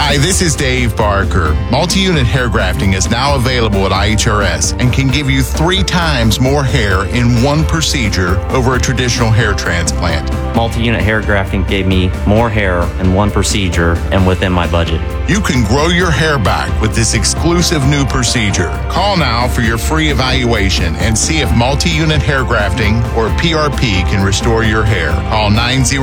Hi, this is Dave Barker. Multi-unit hair grafting is now available at IHRS and can give you 3 times more hair in one procedure over a traditional hair transplant. Multi-unit hair grafting gave me more hair in one procedure and within my budget. You can grow your hair back with this exclusive new procedure. Call now for your free evaluation and see if multi-unit hair grafting or PRP can restore your hair. Call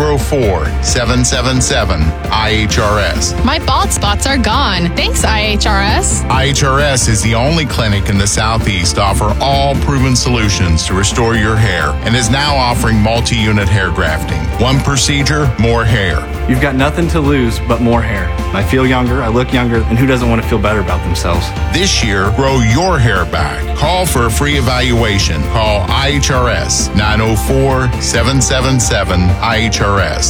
904-777-IHRS. My bald spots are gone. Thanks, IHRS. IHRS is the only clinic in the Southeast to offer all proven solutions to restore your hair and is now offering multi-unit hair grafting. One procedure, more hair. You've got nothing to lose but more hair. I feel younger, I look younger, and who doesn't want to feel better about themselves? This year, grow your hair back. Call for a free evaluation. Call IHRS 904-777-IHRS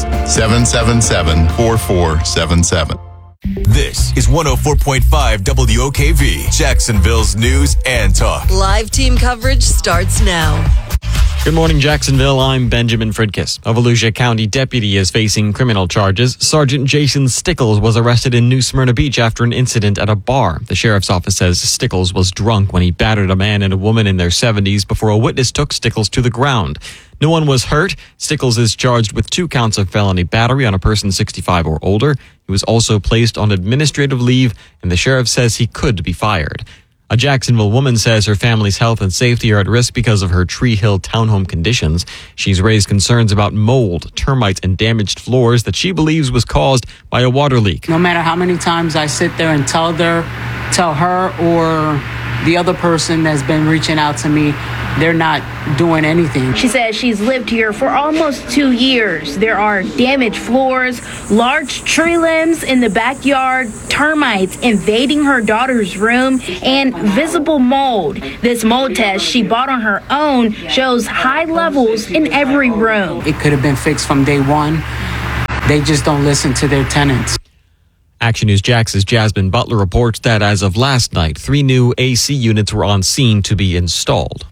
777-4477. This is 104.5 WOKV, Jacksonville's news and talk. Live team coverage starts now. Good morning, Jacksonville. I'm Benjamin Fridkis. A Volusia County deputy is facing criminal charges. Sergeant Jason Stickles was arrested in New Smyrna Beach after an incident at a bar. The sheriff's office says Stickles was drunk when he battered a man and a woman in their 70s before a witness took Stickles to the ground. No one was hurt. Stickles is charged with 2 counts of felony battery on a person 65 or older. He was also placed on administrative leave, and the sheriff says he could be fired. A Jacksonville woman says her family's health and safety are at risk because of her Tree Hill townhome conditions. She's raised concerns about mold, termites, and damaged floors that she believes was caused by a water leak. No matter how many times I sit there and tell her or the other person that's been reaching out to me, they're not doing anything. She says she's lived here for almost 2 years. There are damaged floors, large tree limbs in the backyard, termites invading her daughter's room, and visible mold. This mold test she bought on her own shows high levels in every room. It could have been fixed from day one. They just don't listen to their tenants. Action News Jax's Jasmine Butler reports that as of last night, 3 new AC units were on scene to be installed.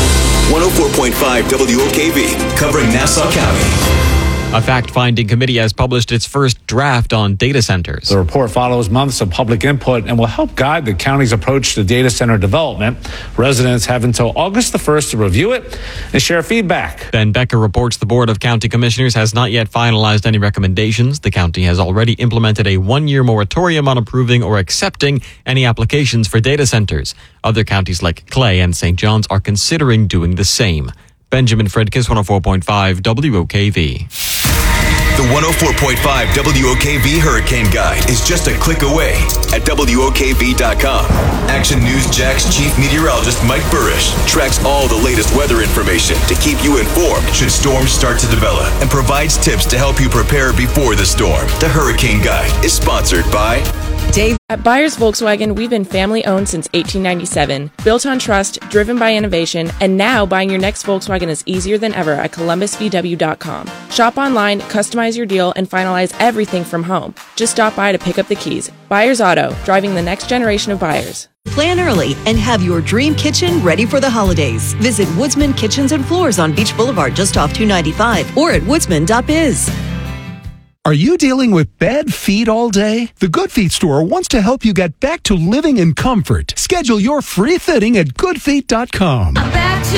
104.5 WOKV, covering Nassau County. A fact-finding committee has published its first draft on data centers. The report follows months of public input and will help guide the county's approach to data center development. Residents have until August the 1st to review it and share feedback. Ben Becker reports the Board of County Commissioners has not yet finalized any recommendations. The county has already implemented a 1-year moratorium on approving or accepting any applications for data centers. Other counties like Clay and St. John's are considering doing the same. Benjamin Fridkis, 104.5 WOKV. The 104.5 WOKV Hurricane Guide is just a click away at WOKV.com. Action News Jax Chief Meteorologist Mike Burrish tracks all the latest weather information to keep you informed should storms start to develop and provides tips to help you prepare before the storm. The Hurricane Guide is sponsored by Dave. At Byers Volkswagen, we've been family-owned since 1897, built on trust, driven by innovation, and now buying your next Volkswagen is easier than ever at ColumbusVW.com. Shop online, customize your deal, and finalize everything from home. Just stop by to pick up the keys. Byers Auto, driving the next generation of buyers. Plan early and have your dream kitchen ready for the holidays. Visit Woodsman Kitchens and Floors on Beach Boulevard just off 295 or at woodsman.biz. Are you dealing with bad feet all day? The Good Feet store wants to help you get back to living in comfort. Schedule your free fitting at goodfeet.com. Back to